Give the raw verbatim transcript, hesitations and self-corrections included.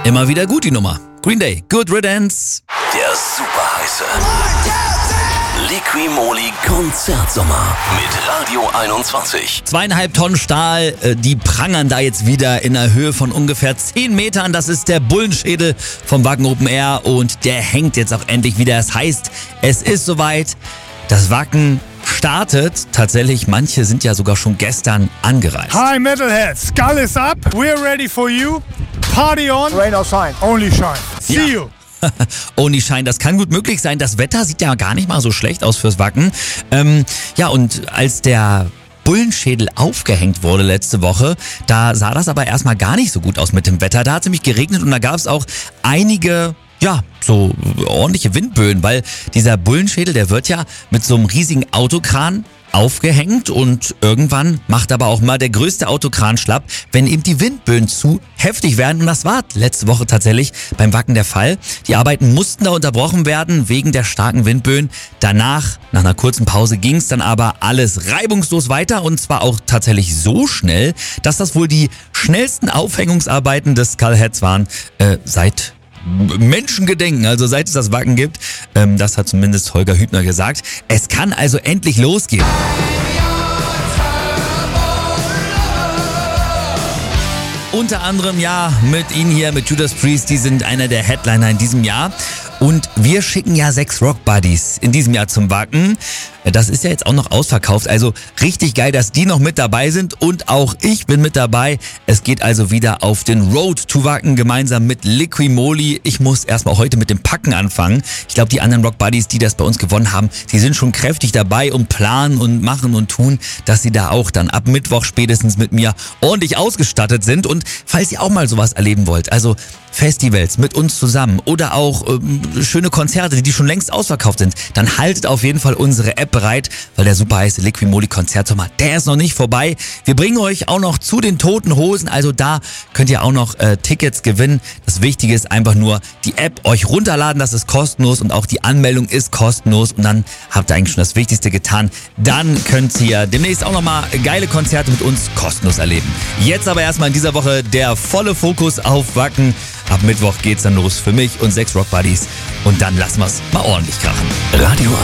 Immer wieder gut die Nummer. Green Day, Good Riddance. Der super heiße Liqui-Moly Konzertsommer mit Radio einundzwanzig. Zweieinhalb Tonnen Stahl, äh, die prangern da jetzt wieder in einer Höhe von ungefähr zehn Metern. Das ist der Bullenschädel vom Wacken Open Air und der hängt jetzt auch endlich wieder. Das heißt, es ist soweit. Das Wacken startet. Tatsächlich, manche sind ja sogar schon gestern angereist. Hi Metalheads, Skull is up. We're ready for you. Party on. Rain or shine. Only shine. See Ja. you. Only Shine, das kann gut möglich sein. Das Wetter sieht ja gar nicht mal so schlecht aus fürs Wacken. Ähm, ja, und als der Bullenschädel aufgehängt wurde letzte Woche, da sah das aber erstmal gar nicht so gut aus mit dem Wetter. Da hat es nämlich geregnet und da gab es auch einige, ja, so ordentliche Windböen, weil dieser Bullenschädel, der wird ja mit so einem riesigen Autokran aufgehängt und irgendwann macht aber auch mal der größte Autokran schlapp, wenn eben die Windböen zu heftig werden. Und das war letzte Woche tatsächlich beim Wacken der Fall. Die Arbeiten mussten da unterbrochen werden wegen der starken Windböen. Danach, nach einer kurzen Pause, ging es dann aber alles reibungslos weiter und zwar auch tatsächlich so schnell, dass das wohl die schnellsten Aufhängungsarbeiten des Skullheads waren äh, seit Menschengedenken, also seit es das Wacken gibt. Ähm, das hat zumindest Holger Hübner gesagt. Es kann also endlich losgehen. Unter anderem ja mit Ihnen hier, mit Judas Priest, die sind einer der Headliner in diesem Jahr. Und wir schicken ja sechs Rock Buddies in diesem Jahr zum Wacken. Das ist ja jetzt auch noch ausverkauft, also richtig geil, dass die noch mit dabei sind und auch ich bin mit dabei. Es geht also wieder auf den Road to Wacken gemeinsam mit Liqui-Moly. Ich muss erstmal heute mit dem Packen anfangen. Ich glaube, die anderen Rock Buddies, die das bei uns gewonnen haben, die sind schon kräftig dabei und planen und machen und tun, dass sie da auch dann ab Mittwoch spätestens mit mir ordentlich ausgestattet sind. Und falls ihr auch mal sowas erleben wollt, also Festivals mit uns zusammen oder auch ähm, schöne Konzerte, die schon längst ausverkauft sind, dann haltet auf jeden Fall unsere App bereit, weil der super heiße Liqui-Moly Konzertsommer, der ist noch nicht vorbei. Wir bringen euch auch noch zu den Toten Hosen, also da könnt ihr auch noch äh, Tickets gewinnen. Das Wichtige ist einfach nur, die App euch runterladen, das ist kostenlos und auch die Anmeldung ist kostenlos und dann habt ihr eigentlich schon das Wichtigste getan. Dann könnt ihr demnächst auch nochmal geile Konzerte mit uns kostenlos erleben. Jetzt aber erstmal in dieser Woche der volle Fokus auf Wacken. Ab Mittwoch geht's dann los für mich und sechs Rock Buddies und dann lassen wir's mal ordentlich krachen. Radio